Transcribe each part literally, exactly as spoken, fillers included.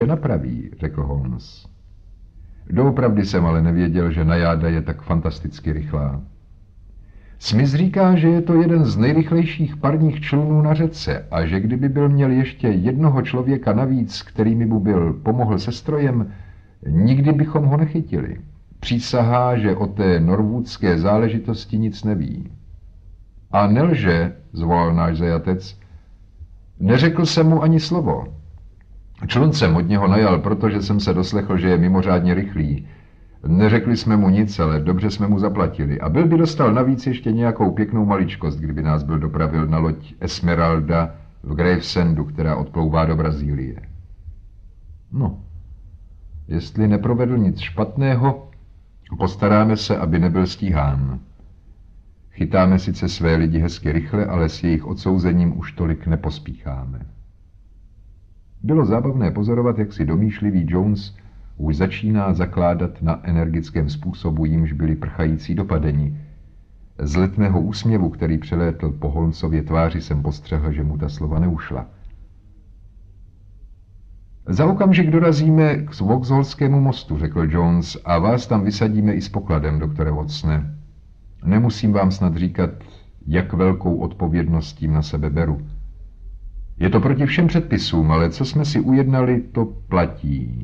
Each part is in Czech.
napraví, řekl Holmes. Doopravdy jsem ale nevěděl, že najáda je tak fantasticky rychlá. Smith říká, že je to jeden z nejrychlejších parních člunů na řece a že kdyby byl měl ještě jednoho člověka navíc, který mi byl pomohl se strojem, nikdy bychom ho nechytili. Přísahá, že o té norwoodské záležitosti nic neví. A nelže, zvolal náš zajatec. Neřekl jsem mu ani slovo. Člun jsem od něho najal, protože jsem se doslechl, že je mimořádně rychlý. Neřekli jsme mu nic, ale dobře jsme mu zaplatili. A byl by dostal navíc ještě nějakou pěknou maličkost, kdyby nás byl dopravil na loď Esmeralda v Gravesandu, která odplouvá do Brazílie. No, jestli neprovedl nic špatného, postaráme se, aby nebyl stíhán. Chytáme sice své lidi hezky rychle, ale s jejich odsouzením už tolik nepospícháme. Bylo zábavné pozorovat, jak si domýšlivý Jones už začíná zakládat na energickém způsobu, jímž byli prchající dopadeni. Z letného úsměvu, který přelétl po Holmesově tváři, jsem postřehl, že mu ta slova neušla. Za okamžik dorazíme k Vauxhallskému mostu, řekl Jones, a vás tam vysadíme i s pokladem, doktore Watsone. Nemusím vám snad říkat, jak velkou odpovědnost tím na sebe beru. Je to proti všem předpisům, ale co jsme si ujednali, to platí.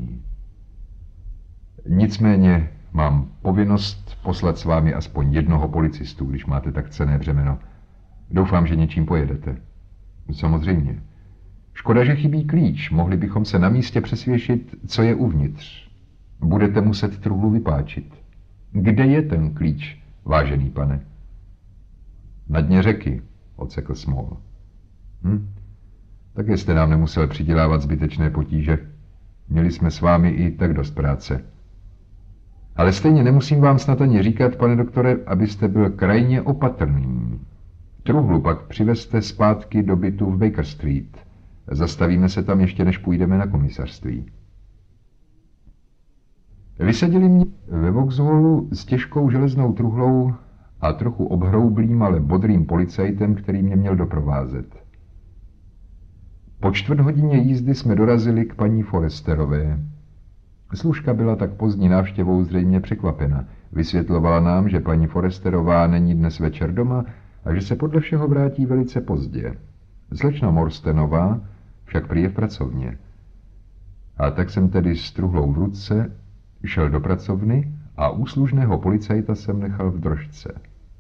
Nicméně mám povinnost poslat s vámi aspoň jednoho policistu, když máte tak cenné břemeno. Doufám, že něčím pojedete. Samozřejmě. Škoda, že chybí klíč. Mohli bychom se na místě přesvědčit, co je uvnitř. Budete muset truhlu vypáčit. Kde je ten klíč, vážený pane? Na dně řeky, odsekl Small. Hm? Také jste nám nemusel přidělávat zbytečné potíže. Měli jsme s vámi i tak dost práce. Ale stejně nemusím vám snad ani říkat, pane doktore, abyste byl krajně opatrný. Truhlu pak přivezte zpátky do bytu v Baker Street. Zastavíme se tam ještě, než půjdeme na komisařství. Vysadili mě ve Vauxhallu s těžkou železnou truhlou a trochu obhroublým, ale bodrým policajtem, který mě měl doprovázet. Po čtvrt hodině jízdy jsme dorazili k paní Foresterové. Služka byla tak pozdní návštěvou zřejmě překvapena. Vysvětlovala nám, že paní Foresterová není dnes večer doma a že se podle všeho vrátí velice pozdě. Slečna Morstenová však prý je v pracovně. A tak jsem tedy s truhlou v ruce šel do pracovny a úslužného policajta jsem nechal v drožce.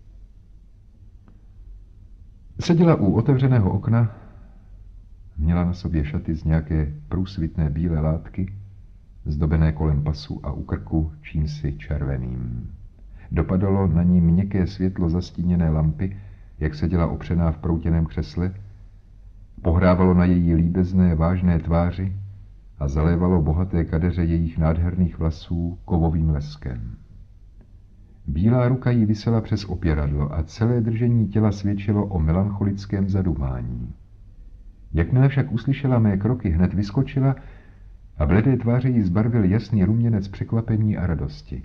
Seděla u otevřeného okna, měla na sobě šaty z nějaké průsvitné bílé látky, zdobené kolem pasu a u krku čímsi červeným. Dopadalo na ní měkké světlo zastíněné lampy, jak seděla opřená v proutěném křesle, pohrávalo na její líbezné, vážné tváři a zalévalo bohaté kadeře jejich nádherných vlasů kovovým leskem. Bílá ruka jí visela přes opěradlo a celé držení těla svědčilo o melancholickém zadumání. Jakmile však uslyšela mé kroky, hned vyskočila a bledé tváře jí zbarvil jasný ruměnec překvapení a radosti.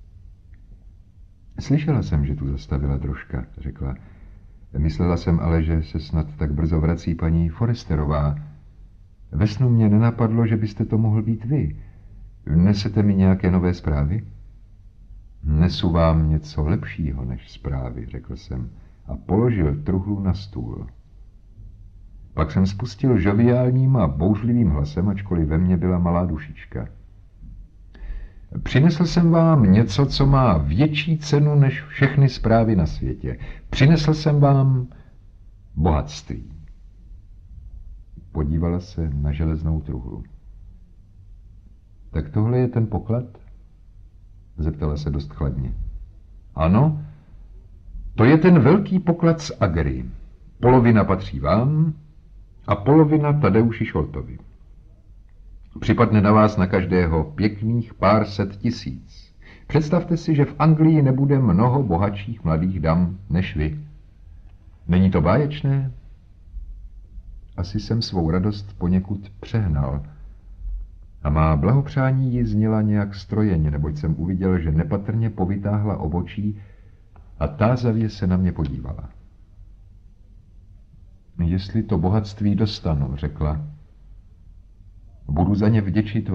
Slyšela jsem, že tu zastavila drožka, řekla. Myslela jsem ale, že se snad tak brzo vrací paní Foresterová. Ve snu mě nenapadlo, že byste to mohl být vy. Nesete mi nějaké nové zprávy? Nesu vám něco lepšího než zprávy, řekl jsem a položil truhlu na stůl. Pak jsem spustil žoviálním a bouřlivým hlasem, ačkoliv ve mně byla malá dušička. Přinesl jsem vám něco, co má větší cenu než všechny zprávy na světě. Přinesl jsem vám bohatství. Podívala se na železnou truhlu. Tak tohle je ten poklad? Zeptala se dost chladně. Ano, to je ten velký poklad z Agry. Polovina patří vám a polovina Tadeuši Šoltovi. Připadne na vás na každého pěkných pár set tisíc. Představte si, že v Anglii nebude mnoho bohatších mladých dam než vy. Není to báječné? Asi jsem svou radost poněkud přehnal. A má blahopřání ji zněla nějak strojeně, neboť jsem uviděl, že nepatrně povytáhla obočí a tázavě se na mě podívala. Jestli to bohatství dostanu, řekla, Budu za ně vděčit